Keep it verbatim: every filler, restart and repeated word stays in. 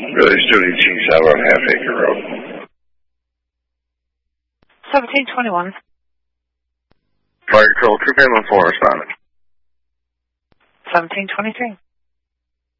Really Studio G seven, Half Acre Road. seventeen twenty-one. Fire Control, Troop Ambulance four responding. seventeen twenty-three.